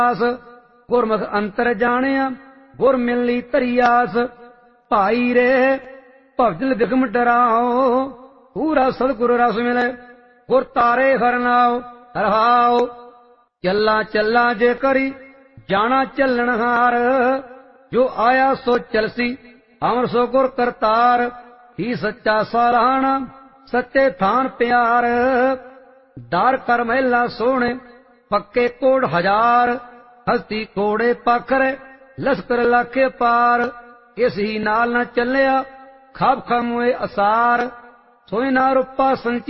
ਗੁਰਮੁਖ ਅੰਤਰ ਜਾਣਿਆ ਗੁਰ ਮਿਲਣੀ ਧਰੀਆਸ। ਭਾਈ ਰੇ ਭਵਜਲ ਬਿਖਮ ਡਰਾਓ ਪੂਰਾ ਸਤਿਗੁਰ ਰਸ ਮਿਲੇ ਗੁਰ ਤਾਰੇ ਹਰਨਾਓ। ਰਹਾਓ ਚੱਲਾਂ ਚੱਲਾਂ ਜੇ ਕਰੀ ਜਾਣਾ ਚੱਲਣਹਾਰ ਜੋ ਆਇਆ ਸੋ ਚਲਸੀ ਅਮਰ ਸੋ ਗੁਰ ਕਰਤਾਰ। ਹੀ ਸੱਚਾ ਸਾਰਾਣਾ ਸੱਚੇ ਥਾਨ ਪਿਆਰ ਦਾਰ ਕਰ ਮਹਿਲਾ ਸੋਹਣੇ ਪੱਕੇ ਕੋੜ ਹਜ਼ਾਰ। ਹਸਤੀ ਕੋੜੇ ਪਾਖਰ ਲਸਕਰ ਲਾਖੇ ਪਾਰ। ਇਸ ਹੀ ਨਾਲ ਨਾ ਚੱਲਿਆ ਖਾਬ ਖਾਮੋਏ ਅਸਾਰ ਸੋਇ ਨਾ ਰੁਪਾ ਸੰਚੀ